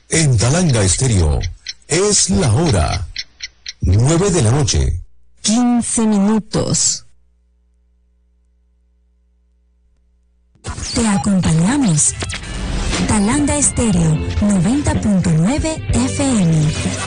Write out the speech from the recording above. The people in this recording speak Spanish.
En Talanga Estéreo es la hora 9 de la noche. 15 minutos. Te acompañamos. Talanga Estéreo 90.9 FM.